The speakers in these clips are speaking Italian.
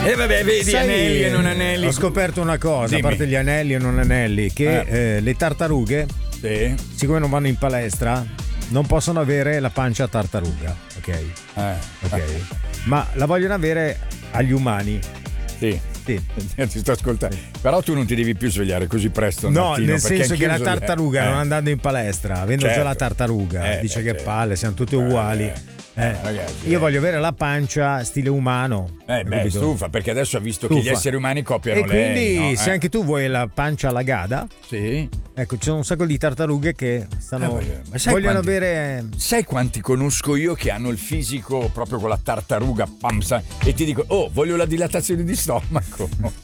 vabbè, vedi, Sai, anelli e non anelli. Ho scoperto una cosa, Dimmi. a parte gli anelli e non anelli, che le tartarughe, Sì. siccome non vanno in palestra, non possono avere la pancia a tartaruga, ok? Ok. Ma la vogliono avere agli umani. Sì. Sì. Ti sto ascoltando. Però tu non ti devi più svegliare così presto al No, mattino, nel perché senso che la anch'io tartaruga non andando in palestra, avendo Certo. già la tartaruga, dice che palle, siamo tutti uguali. Ragazzi, Io voglio avere la pancia stile umano. beh, stufa, perché adesso ha visto che Stufa. gli esseri umani copiano E quindi lei. No? se anche tu vuoi la pancia allagada, Sì. ecco, ci sono un sacco di tartarughe che stanno Ma sai vogliono quanti- avere. Sai quanti conosco io che hanno il fisico proprio con la tartaruga pamsa, e ti dico, oh, voglio la dilatazione di stomaco.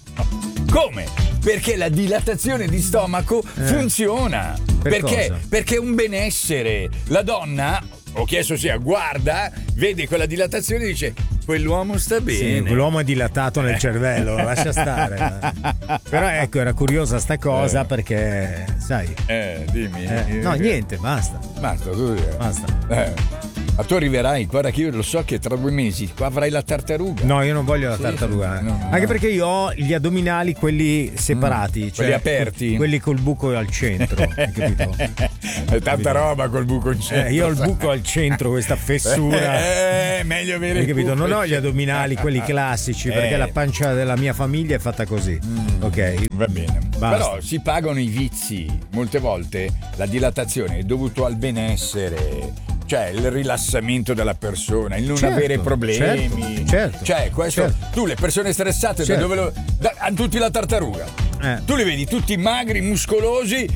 Come? Perché la dilatazione di stomaco funziona. Per Perché? cosa? Perché è un benessere. La donna, ho chiesto sia, guarda, vede quella dilatazione e dice, quell'uomo sta Sì, bene. l'uomo è dilatato nel cervello, lascia stare. Però ecco, era curiosa sta cosa perché, sai. Dimmi. No, niente, basta. Basta, tu Basta. Ma tu arriverai, guarda che io lo so che tra 2 mesi qua avrai la tartaruga. No, io non voglio la tartaruga. no. Anche perché io ho gli addominali, quelli separati, cioè quelli aperti. quelli col buco al centro, hai capito? È tanta roba col buco in centro. Io ho il buco al centro, questa fessura. Meglio avere Hai il capito? buco Non ho in gli addominali, quelli classici, perché la pancia della mia famiglia è fatta così. Ok? Va bene. Basta. Però si pagano i vizi. Molte volte la dilatazione è dovuta al benessere, cioè il rilassamento della persona, il non Certo, avere problemi. certo, Cioè, questo. certo. Tu le persone stressate Certo. da dove hanno tutti la tartaruga. Tu li vedi tutti magri, muscolosi,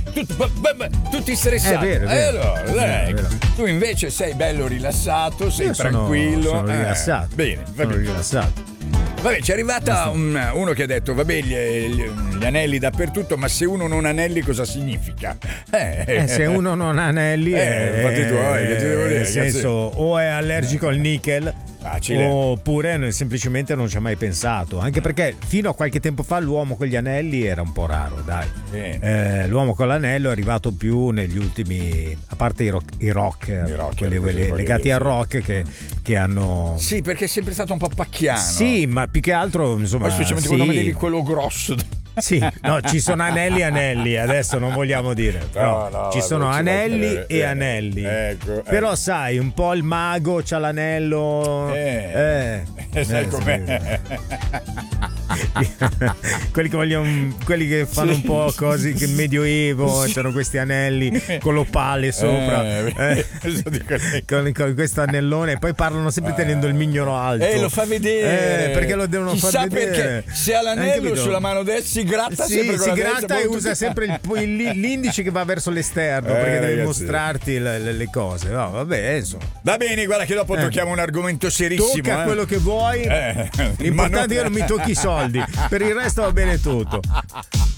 tutti stressati. È vero, è vero. Allora, È vero, è vero. tu invece sei bello rilassato, sei Io tranquillo. sono rilassato. Bene, va Sono bene. rilassato. Vabbè, c'è arrivata uno che ha detto, vabbè, gli anelli dappertutto, ma se uno non ha anelli cosa significa? Se uno non ha anelli, fatti tuoi, che ti devo dire, nel senso, o è allergico al nickel. Facile. Oppure semplicemente non ci ha mai pensato, anche perché fino a qualche tempo fa l'uomo con gli anelli era un po' raro, dai. L'uomo con l'anello è arrivato più negli ultimi, a parte i rock, quelli legati al rock che hanno. Sì, perché è sempre stato un po' pacchiano. Sì, ma più che altro, insomma, Ma specialmente quando mi devi quello grosso. Sì, no, ci sono anelli, adesso non vogliamo dire, però No, ci sono ci anelli mancherebbe. e anelli. Ecco. Però sai, un po' il mago c'ha l'anello. Sai com'è? quelli che fanno un po' cose che medioevo, c'erano questi anelli con l'opale sopra. Con questo anellone, e poi parlano sempre tenendo il mignolo alto. Lo fa vedere. Perché lo devono Chissà far vedere. perché se ha l'anello sulla mano destra si gratta sempre con si la gratta destra, e poi usa tutti- sempre l'indice che va verso l'esterno, perché deve ragazzi. mostrarti le cose. No, vabbè, insomma. Va bene, guarda che dopo tocchiamo un argomento serissimo. Tocca quello che vuoi. Ma L'importante non- è che non mi tocchi i soldi. Per il resto va bene tutto.